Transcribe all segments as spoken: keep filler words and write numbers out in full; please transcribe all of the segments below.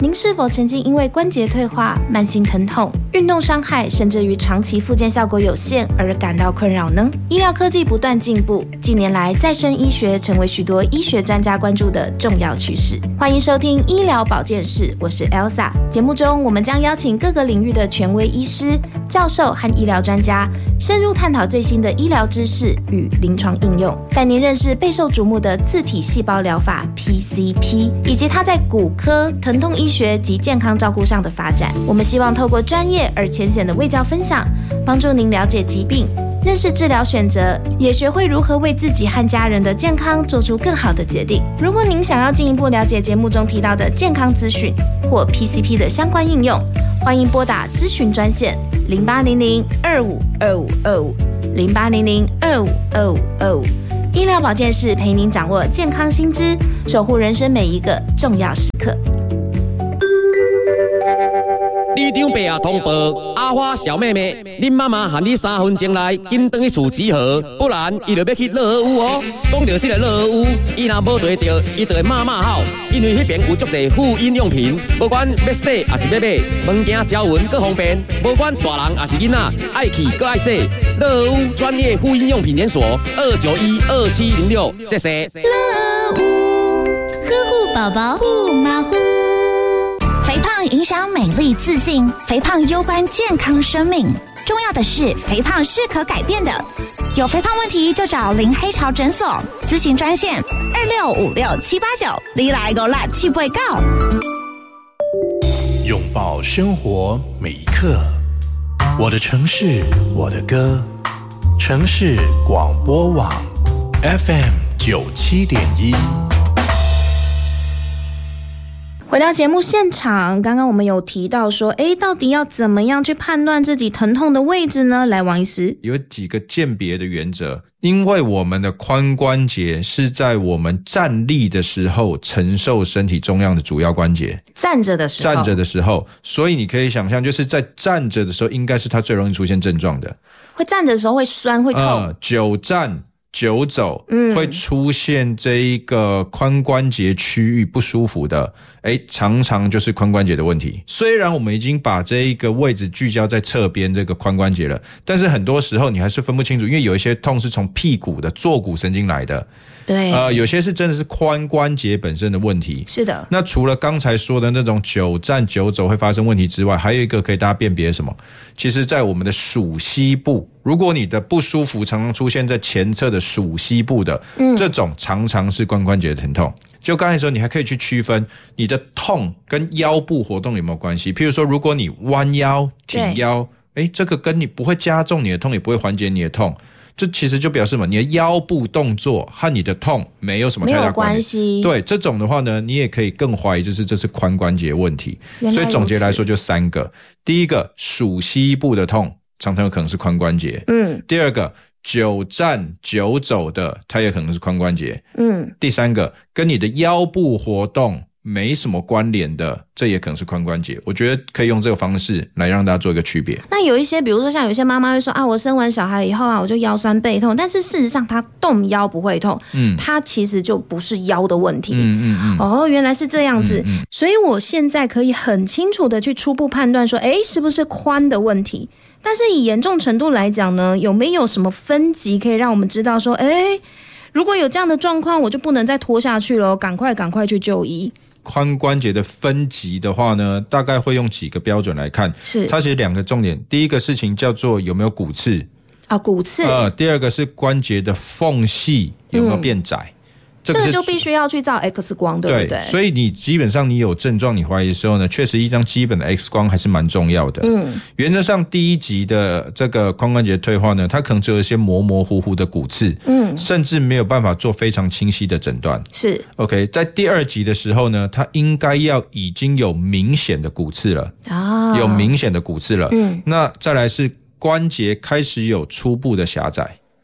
您是否曾经因为关节退化、慢性疼痛、运动伤害，甚至于长期复健效果有限而感到困扰呢？医疗科技不断进步，近年来再生医学成为许多医学专家关注的重要趋势。欢迎收听医疗保健室，我是 Elsa。节目中我们将邀请各个领域的权威医师、教授和医疗专家，深入探讨最新的医疗知识与临床应用，带您认识备受瞩目的自体细胞疗法 P C P， 以及它在骨科、疼痛医学及健康照顾上的发展。我们希望透过专业而浅显的卫教分享，帮助您了解疾病，认识治疗选择，也学会如何为自己和家人的健康做出更好的决定。如果您想要进一步了解节目中提到的健康资讯或 P C P 的相关应用，欢迎拨打咨询专线零八零零二五二五二五零八零零二五二五二五。医疗保健室陪您掌握健康新知，守护人生每一个重要时刻。 你长爸啊通报，阿花小妹妹，恁妈妈喊你三分钟内紧回去厝集合，不然伊就要去乐儿屋哦。讲到这个乐儿屋，伊若无对到，伊就会骂骂好，因为迄边有足侪妇婴用品，不管要洗还是要买，物件交运更方便。不管大人还是囡仔，爱去更爱洗。乐儿屋专业妇婴用品连锁，二九一二七零六，谢谢。 乐屋呵护宝宝不马虎。肥胖影响美丽自信，肥胖攸关健康生命。重要的是，肥胖是可改变的。有肥胖问题就找林黑潮诊所，咨询专线二六五六七八九，你来个辣气不会告。 拥抱生活每一刻，我的城市，我的歌，城市广播网 F M 九七点一。 回到节目现场，刚刚我们有提到说，诶，到底要怎么样去判断自己疼痛的位置呢？来，王医师， 有几个鉴别的原则，因为我们的髋关节是在我们站立的时候承受身体重量的主要关节， 站着的时候， 站着的时候，所以你可以想象，就是在站着的时候，应该是它最容易出现症状的。会站着的时候会酸会痛， 呃、久站久走、嗯、会出现这一个髋关节区域不舒服的，诶，常常就是髋关节的问题。虽然我们已经把这一个位置聚焦在侧边这个髋关节了，但是很多时候你还是分不清楚，因为有一些痛是从屁股的坐骨神经来的， 对， 呃，有些是真的是髋关节本身的问题。 是的。 那除了刚才说的那种久站久走会发生问题之外，还有一个可以大家辨别什么？其实在我们的属膝部，如果你的不舒服常常出现在前侧的属膝部的、嗯、这种常常是髋关节的疼痛。就刚才说，你还可以去区分你的痛跟腰部活动有没有关系。譬如说，如果你弯腰挺腰，诶，这个跟你不会加重你的痛，也不会缓解你的痛，这其实就表示嘛，你的腰部动作和你的痛没有什么太大关系。对，这种的话呢，你也可以更怀疑就是这是髋关节问题。所以总结来说就三个：第一个，属膝部的痛常常有可能是髋关节；嗯，第二个，久站久走的，它也可能是髋关节；嗯，第三个，跟你的腰部活动没什么关联的，这也可能是髋关节。我觉得可以用这个方式来让大家做一个区别。 那有一些比如说像有些妈妈会说啊，我生完小孩以后啊，我就腰酸背痛，但是事实上她动腰不会痛，嗯，她其实就不是腰的问题。嗯嗯嗯，哦，原来是这样子。嗯嗯，所以我现在可以很清楚的去初步判断说，诶，是不是髋的问题？但是以严重程度来讲呢，有没有什么分级可以让我们知道说，诶，如果有这样的状况，我就不能再拖下去了，赶快赶快去就医。 髋关节的分级的话呢，大概会用几个标准来看。是，它其实两个重点，第一个事情叫做有没有骨刺啊，骨刺。 呃，第二个是关节的缝隙有没有变窄。嗯， 这个就必须要去照 X 光，对不对？ 对，所以你基本上你有症状你怀疑的时候呢，确实一张基本的 X 光还是蛮重要的。嗯，原则上第一级的这个髋关节退化呢，它可能只有一些模模糊糊的骨刺，嗯，甚至没有办法做非常清晰的诊断。是 OK， 在第二级的时候呢，它应该要已经有明显的骨刺了啊，有明显的骨刺了。嗯，那再来是关节开始有初步的狭窄。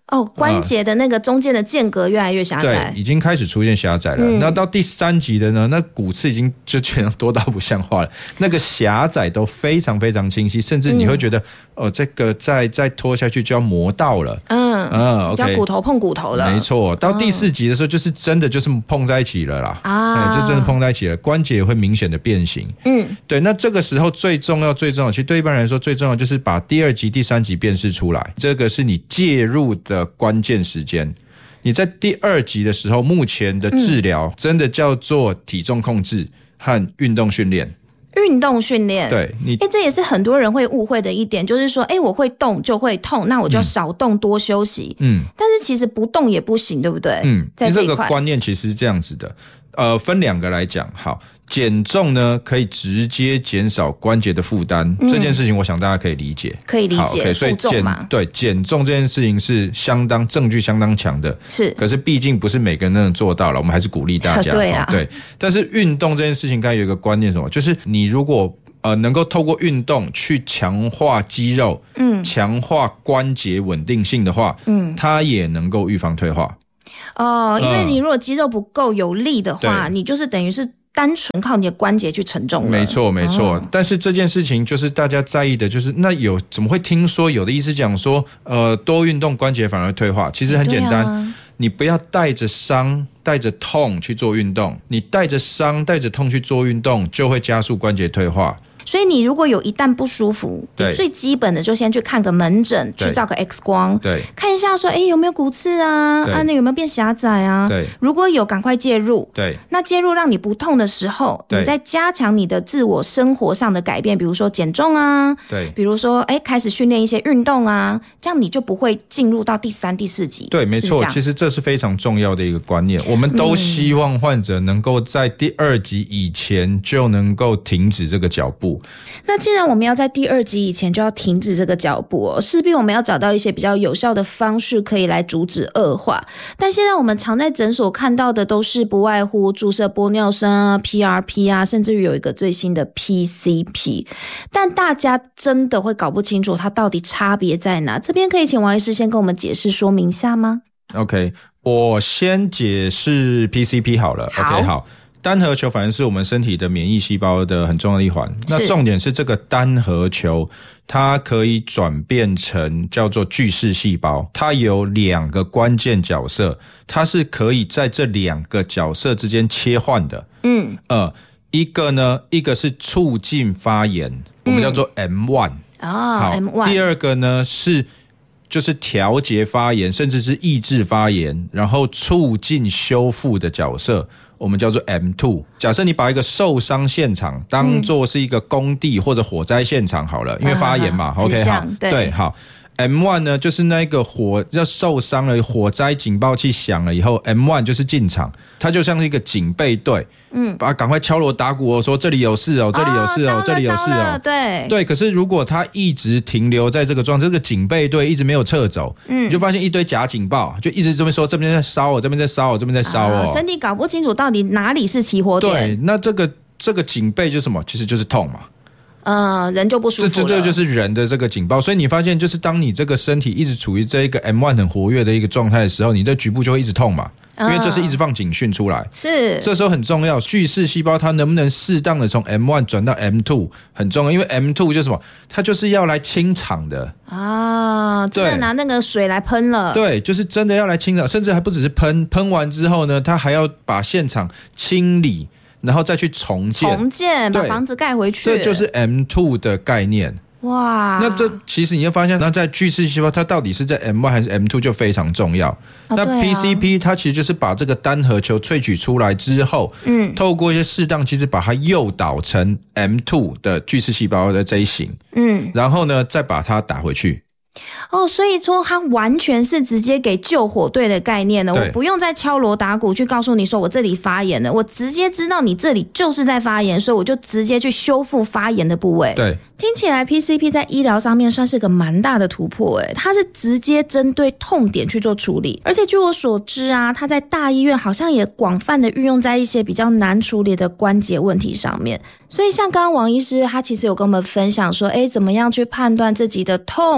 哦，关节的那个中间的间隔越来越狭窄， 对，已经开始出现狭窄了。嗯、那到第三级的呢，那骨刺已经就全多到不像话了，那个狭窄都非常非常清晰，甚至你会觉得，嗯、哦，这个再再拖下去就要磨到了，嗯嗯 ，OK， 叫骨头碰骨头了， 没错。到第四级的时候，就是真的就是碰在一起了啦，啊，就真的碰在一起了，关节也会明显的变形。嗯，对，那这个时候最重要最重要，其实对一般人来说最重要就是把第二级、第三级辨识出来，这个是你介入的关键时间。你在第二级的时候，目前的治疗真的叫做体重控制和运动训练。 运动训练， 对你， 哎，这也是很多人会误会的一点，就是说，哎，我会动就会痛，那我就少动多休息。嗯，但是其实不动也不行，对不对？嗯，在这一块， 这个观念其实是这样子的，呃，分两个来讲，好。减重呢，可以直接减少关节的负担，嗯、这件事情我想大家可以理解， 可以理解。 okay, 所以减对减重这件事情是相当证据相当强的， 是。 可是毕竟不是每个人都能做到了，我们还是鼓励大家。 对啊， 对。但是运动这件事情，该有一个观念是什么？就是你如果呃能够透过运动去强化肌肉，嗯，强化关节稳定性的话，嗯，它也能够预防退化。 哦，因为你如果肌肉不够有力的话，你就是等于是。单纯靠你的关节去承重了， 没错没错、哦。但是这件事情就是大家在意的，就是那有怎么会听说有的医师讲说，呃，多运动关节反而退化？其实很简单，啊、你不要带着伤、带着痛去做运动，你带着伤、带着痛去做运动，就会加速关节退化。 所以你如果有一旦不舒服，你最基本的就先去看个门诊，去照个 X 光，对，看一下说，哎，有没有骨刺啊？啊，那有没有变狭窄啊？对，如果有，赶快介入。对，那介入让你不痛的时候，你再加强你的自我生活上的改变，比如说减重啊，对，比如说哎，开始训练一些运动啊，这样你就不会进入到第三、第四级。 对，没错，其实这是非常重要的一个观念。我们都希望患者能够在第二级以前就能够停止这个脚步。 那既然我们要在第二级以前就要停止这个脚步哦，势必我们要找到一些比较有效的方式可以来阻止恶化。但现在我们常在诊所看到的都是不外乎注射玻尿酸啊、P R P 啊，甚至于有一个最新的 P C P， 但大家真的会搞不清楚它到底差别在哪？这边可以请王医师先跟我们解释说明一下吗？ OK， 我先解释 P C P 好了。 好 OK， 好。单核球反正是我们身体的免疫细胞的很重要的一环，那重点是这个单核球它可以转变成叫做巨噬细胞，它有两个关键角色，它是可以在这两个角色之间切换的。嗯，呃，一个呢，一个是促进发炎，我们叫做 M 一、嗯、 好 M 一。 第二个呢是就是调节发炎，甚至是抑制发炎，然后促进修复的角色。我们叫做 M 二。 假设你把一个受伤现场当作是一个工地或者火灾现场好了，因为发炎嘛、啊、OK 好，对, 对好 M 一 呢就是那个火要受伤了，火灾警报器响了以后 M 一 就是进场，它就像是一个警备队，嗯，把赶快敲锣打鼓哦，说这里有事哦，这里有事哦，这里有事哦， 对对。可是如果它一直停留在这个状态，这个警备队一直没有撤走，嗯，你就发现一堆假警报，就一直这边说这边在烧哦，这边在烧哦，这边在烧哦， 啊、身体搞不清楚到底哪里是起火点。 对，那这个这个警备就是什么？其实就是痛嘛。 呃，人就不舒服了， 这这就是人的这个警报，所以你发现，就是当你这个身体一直处于这一个 M 一 很活跃的一个状态的时候，你的局部就会一直痛嘛，因为这是一直放警讯出来。 是， 这时候很重要，巨噬细胞它能不能适当的从 M 一 转到 M 二 很重要，因为 M 二 就是什么？它就是要来清场的啊，真的拿那个水来喷了。 对，就是真的要来清场，甚至还不只是喷，喷完之后呢，它还要把现场清理。然后再去重建， 重建把房子盖回去， 这就是 M 二 的概念。 哇， 那这其实你会发现，那在巨噬细胞它到底是在 M 一 还是 M 二 就非常重要。哦、那 P C P 它其实就是把这个单核球萃取出来之后，嗯，透过一些适当机制把它诱导成 M 二 的巨噬细胞的这一型，嗯，然后呢再把它打回去。 哦，所以说它完全是直接给救火队的概念了，我不用再敲锣打鼓去告诉你说我这里发炎了，我直接知道你这里就是在发炎，所以我就直接去修复发炎的部位。 对， 听起来 P C P 在医疗上面算是个蛮大的突破诶，它是直接针对痛点去做处理，而且据我所知啊，它在大医院好像也广泛的运用在一些比较难处理的关节问题上面。所以像刚刚王医师他其实有跟我们分享说，诶，怎么样去判断自己的痛到底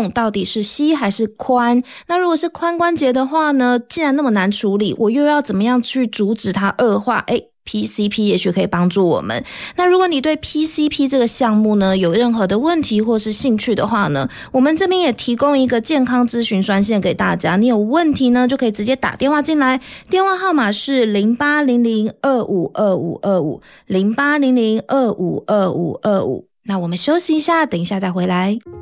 是膝还是髋？那如果是髋关节的话呢，既然那么难处理，我又要怎么样去阻止它恶化？诶P C P 也许可以帮助我们。那如果你对 P C P 这个项目呢有任何的问题或是兴趣的话呢，我们这边也提供一个健康咨询专线给大家，你有问题呢就可以直接打电话进来，电话号码是零八零零二五二五二五 零八零零二五二五二五。那我们休息一下，等一下再回来。